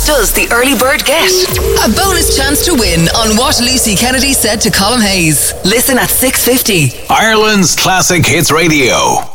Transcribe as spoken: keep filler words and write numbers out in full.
does the early bird get? A bonus chance to win on What Lucy Kennedy Said to Colm Hayes. Listen at six fifty. Ireland's Classic Hits Radio.